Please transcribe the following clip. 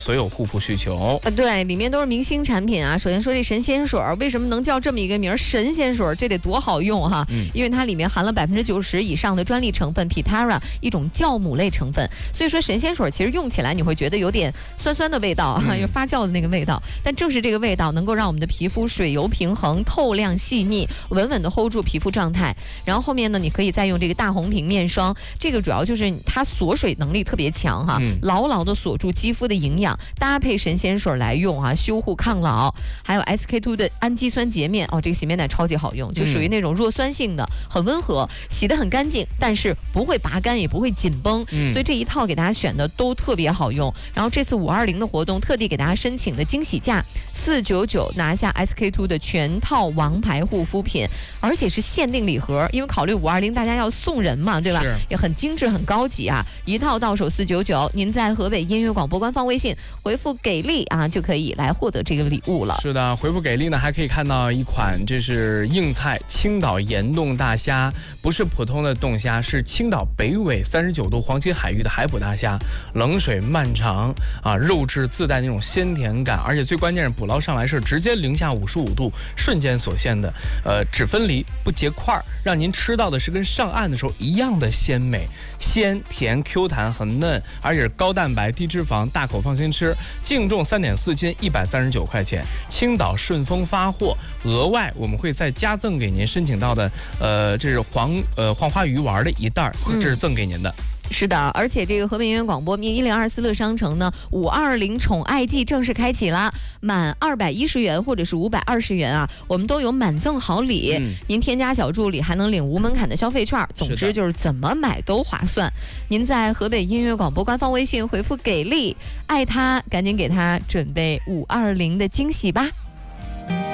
所有护肤需求。 对，里面都是明星产品啊。首先说这神仙水，为什么能叫这么一个名儿？神仙水，这得多好用哈！因为它里面含了90%以上的专利成分 Pitara 一种酵母类成分，所以说神仙水其实用起来你会觉得有点酸酸的味道哈，有发酵的那个味道。但正是这个味道能够让我们的皮肤水油平衡、透亮细腻，稳稳的 hold 住皮肤状态。然后后面呢，你可以再用这个大红瓶面霜，这个主要就是它锁水能力特别强哈，牢牢的锁住肌肤的营养。搭配神仙水来用啊，修护抗老。还有 SK2 的氨基酸洁面哦，这个洗面奶超级好用，就属于那种弱酸性的，很温和，洗得很干净，但是不会拔干，也不会紧绷，所以这一套给大家选的都特别好用。然后这次520的活动特地给大家申请的惊喜价499，拿下 SK2 的全套王牌护肤品，而且是限定礼盒，因为考虑520大家要送人嘛，对吧？也很精致很高级啊，一套到手499，您在河北音乐广播官方微信回复给力啊，就可以来获得这个礼物了。 是的，回复给力呢，还可以看到一款，这是硬菜青岛盐冻大虾，不是普通的冻虾，是青岛北纬39度黄金海域的海捕大虾，冷水漫长啊，肉质自带那种鲜甜感，而且最关键是捕捞上来是直接零下55度瞬间所现的，只分离不结块，让您吃到的是跟上岸的时候一样的鲜美，鲜甜 Q 弹很嫩，而且是高蛋白低脂肪，大口放心吃。净重3.4斤，139块钱，青岛顺丰发货。额外我们会再加赠给您申请到的，这是黄花鱼丸的一袋，这是赠给您的。 是的，而且这个河北音乐广播1024乐商城呢，520宠爱季正式开启啦！满210元或者是520元啊，我们都有满赠好礼。您添加小助理还能领无门槛的消费券，总之就是怎么买都划算。您在河北音乐广播官方微信回复给力，爱他，赶紧给他准备520的惊喜吧。